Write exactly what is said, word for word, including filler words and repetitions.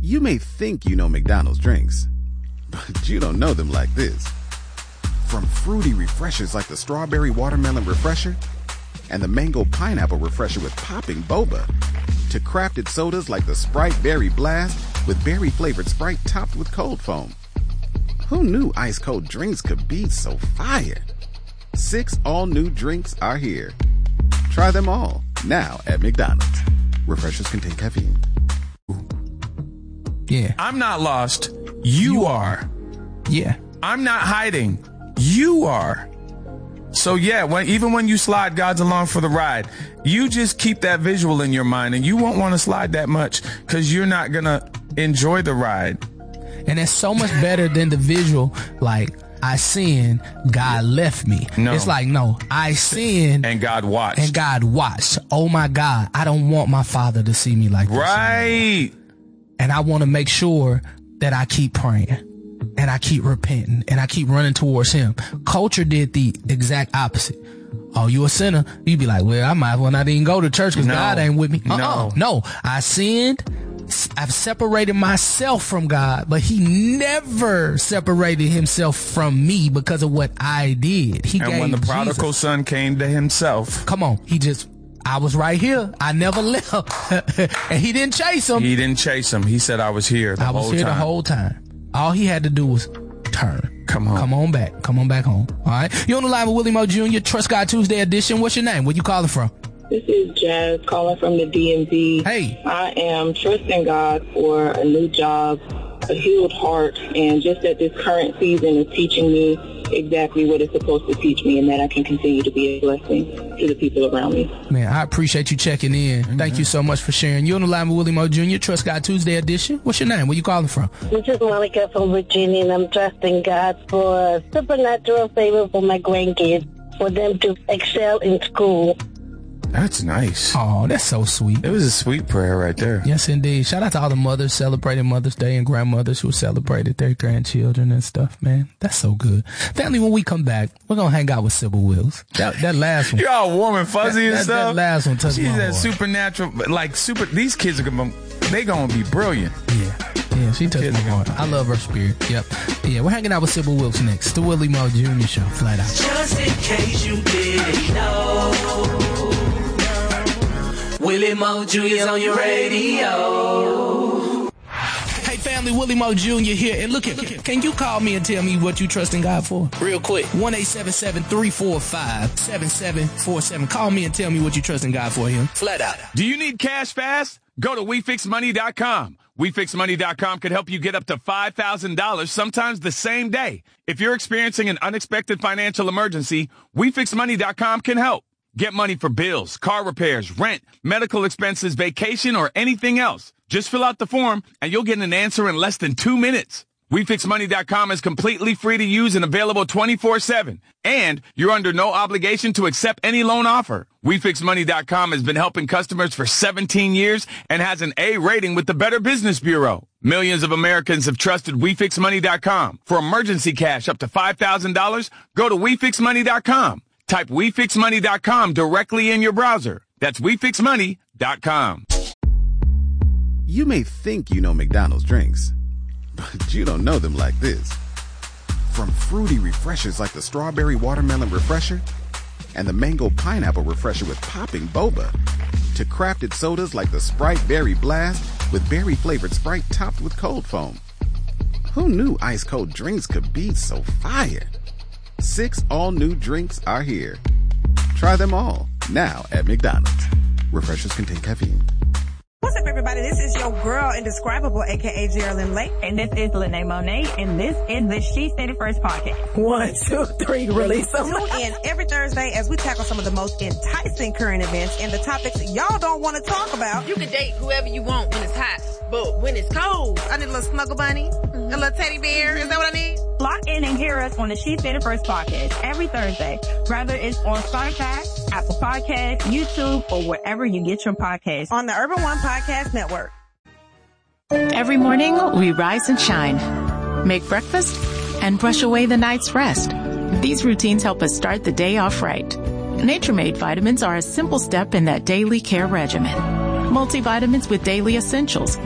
You may think you know McDonald's drinks, but you don't know them like this. From fruity refreshers like the Strawberry Watermelon Refresher and the Mango Pineapple Refresher with popping boba, to crafted sodas like the Sprite Berry Blast with berry-flavored Sprite topped with cold foam. Who knew ice-cold drinks could be so fire? Six all-new drinks are here. Try them all, now at McDonald's. Refreshers contain caffeine. Yeah. I'm not lost. You, you are. Yeah. I'm not hiding. You are. So yeah, when, even when you slide, God's along for the ride. You just keep that visual in your mind, and you won't want to slide that much because you're not going to enjoy the ride. And it's so much better than the visual, like, I sinned, God left me. No. It's like, no, I sinned. And God watched. And God watched. Oh my God, I don't want my father to see me like this. Right. And I want to make sure that I keep praying. And I keep repenting, and I keep running towards him. Culture did the exact opposite. Oh, you a sinner? You'd be like, well, I might as well not even go to church because no. God ain't with me. Uh-uh. No. No, I sinned. I've separated myself from God, but he never separated himself from me because of what I did. He and gave when the prodigal Jesus. son came to himself. Come on. He just, I was right here. I never left. And he didn't chase him. He didn't chase him. He said, I was here the I whole time. was here the whole time. All he had to do was turn. Come home. Come on back. Come on back home. All right. You're on the line with Willie Moe Junior Trust God Tuesday edition. What's your name? Where you calling from? This is Jazz calling from the D M V. Hey. I am trusting God for a new job, a healed heart, and just that this current season is teaching me exactly what it's supposed to teach me, and that I can continue to be a blessing to the people around me. Man, I appreciate you checking in. Mm-hmm. Thank you so much for sharing. You're on the line with Willie Moe Junior Trust God Tuesday edition. What's your name? Where you calling from? This is Monica from Virginia, and I'm trusting God for supernatural favor for my grandkids, for them to excel in school. That's nice. Oh, that's so sweet. It was a sweet prayer right there. Yes, indeed. Shout out to all the mothers celebrating Mother's Day and grandmothers who celebrated their grandchildren and stuff, man. That's so good. Family, when we come back, we're going to hang out with Sybil Wills. That, that last one. You're all warm and fuzzy that, and that, stuff. That last one touched She's my that heart. supernatural, like super, these kids are going to, they going to be brilliant. Yeah. Yeah, she touched my heart. I love her spirit. Yep. Yeah, we're hanging out with Sybil Wilkes next. The Willie Moe Junior Show, flat out. Just in case you didn't know, Willie Moe Junior's on your radio. Hey family, Willie Moe Junior here. And look here, can you call me and tell me what you trust in God for? Real quick. one eight seven seven, three four five, seven seven four seven. Call me and tell me what you trust in God for him. Flat out. Do you need cash fast? Go to we fix money dot com. we fix money dot com can help you get up to five thousand dollars, sometimes the same day. If you're experiencing an unexpected financial emergency, we fix money dot com can help. Get money for bills, car repairs, rent, medical expenses, vacation, or anything else. Just fill out the form and you'll get an answer in less than two minutes. we fix money dot com is completely free to use and available twenty-four seven. And you're under no obligation to accept any loan offer. we fix money dot com has been helping customers for seventeen years and has an A rating with the Better Business Bureau. Millions of Americans have trusted we fix money dot com. For emergency cash up to five thousand dollars, go to we fix money dot com. Type we fix money dot com directly in your browser. That's we fix money dot com. You may think you know McDonald's drinks, but you don't know them like this. From fruity refreshers like the Strawberry Watermelon Refresher and the Mango Pineapple Refresher with popping boba, to crafted sodas like the Sprite Berry Blast with berry-flavored Sprite topped with cold foam. Who knew ice-cold drinks could be so fire? Six all-new drinks are here. Try them all, now at McDonald's. Refreshers contain caffeine. What's up, everybody? This is your girl, Indescribable, a k a. Geraldine Lake. And this is Lene Monet, and this is the She Said It First podcast. One, two, three, release them. Tune in every Thursday as we tackle some of the most enticing current events and the topics y'all don't want to talk about. You can date whoever you want when it's hot, but when it's cold, I need a little snuggle bunny, mm-hmm. a little teddy bear. Is that what I need? Lock in and hear us on the She Said It First podcast every Thursday, whether it's on Spotify, Apple Podcasts, YouTube, or wherever you get your podcasts. On the Urban One Podcast Network. Every morning, we rise and shine, make breakfast, and brush away the night's rest. These routines help us start the day off right. Nature-Made vitamins are a simple step in that daily care regimen. Multivitamins with daily essentials